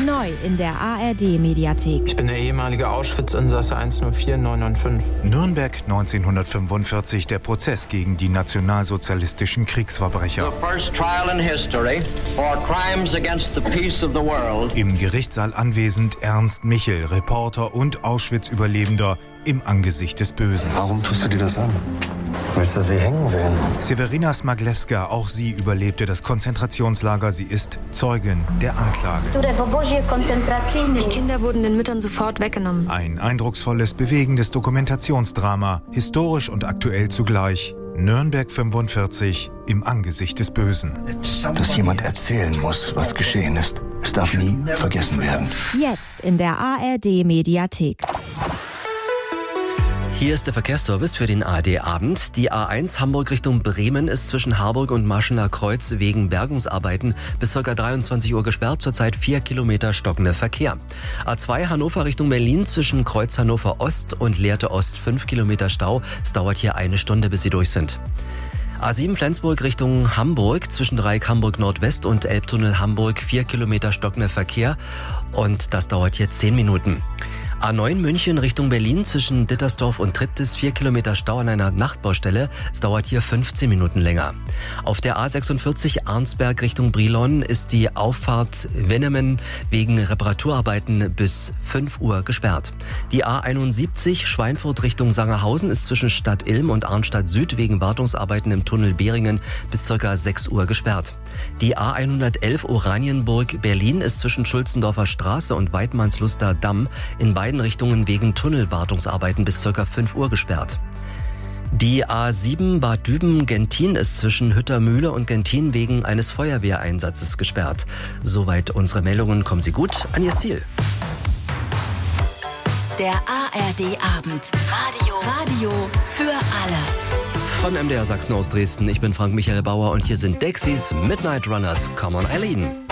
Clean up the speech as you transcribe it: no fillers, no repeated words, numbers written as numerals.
Neu in der ARD-Mediathek. Ich bin der ehemalige Auschwitz-Insasse 104995. Nürnberg 1945, der Prozess gegen die nationalsozialistischen Kriegsverbrecher. The first trial in history for crimes against the peace of the world. Im Gerichtssaal anwesend Ernst Michel, Reporter und Auschwitz-Überlebender im Angesicht des Bösen. Warum tust du dir das an? Willst du sie hängen sehen? Severina Smaglewska, auch sie überlebte das Konzentrationslager. Sie ist Zeugin der Anklage. Die Kinder wurden den Müttern sofort weggenommen. Ein eindrucksvolles, bewegendes Dokumentationsdrama, historisch und aktuell zugleich. Nürnberg 45 im Angesicht des Bösen. Dass jemand erzählen muss, was geschehen ist. Es darf nie vergessen werden. Jetzt in der ARD-Mediathek. Hier ist der Verkehrsservice für den ARD-Abend. Die A1 Hamburg Richtung Bremen ist zwischen Harburg und Maschener Kreuz wegen Bergungsarbeiten bis ca. 23 Uhr gesperrt. Zurzeit 4 Kilometer stockender Verkehr. A2 Hannover Richtung Berlin zwischen Kreuz Hannover Ost und Lehrte Ost 5 Kilometer Stau. Es dauert hier 1 Stunde, bis Sie durch sind. A7 Flensburg Richtung Hamburg zwischen Dreieck Hamburg Nordwest und Elbtunnel Hamburg 4 Kilometer stockender Verkehr. Und das dauert hier 10 Minuten. A9 München Richtung Berlin zwischen Dittersdorf und Triptis 4 Kilometer Stau an einer Nachtbaustelle. Es dauert hier 15 Minuten länger. Auf der A46 Arnsberg Richtung Brilon ist die Auffahrt Wennemen wegen Reparaturarbeiten bis 5 Uhr gesperrt. Die A71 Schweinfurt Richtung Sangerhausen ist zwischen Stadt Ilm und Arnstadt Süd wegen Wartungsarbeiten im Tunnel Beringen bis ca. 6 Uhr gesperrt. Die A111 Oranienburg Berlin ist zwischen Schulzendorfer Straße und Weidmannsluster Damm in beiden Richtungen wegen Tunnelwartungsarbeiten bis ca. 5 Uhr gesperrt. Die A7 Bad Düben-Gentin ist zwischen Hüttermühle und Gentin wegen eines Feuerwehreinsatzes gesperrt. Soweit unsere Meldungen. Kommen Sie gut an Ihr Ziel. Der ARD-Abend. Radio für alle. Von MDR Sachsen aus Dresden. Ich bin Frank Michael Bauer und hier sind Dexys Midnight Runners. Come on, Eileen.